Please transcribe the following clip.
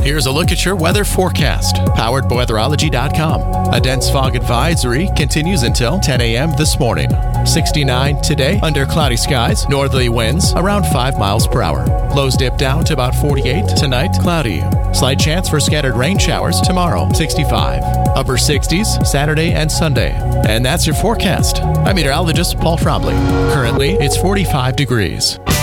Here's a look at your weather forecast, powered by weatherology.com. A dense fog advisory continues until 10 a.m. this morning. 69 today under cloudy skies, northerly winds around 5 miles per hour. Lows dip down to about 48 tonight, cloudy. Slight chance for scattered rain showers tomorrow, 65. Upper 60s Saturday and Sunday. And that's your forecast. I'm meteorologist Paul Frobley. Currently, it's 45 degrees.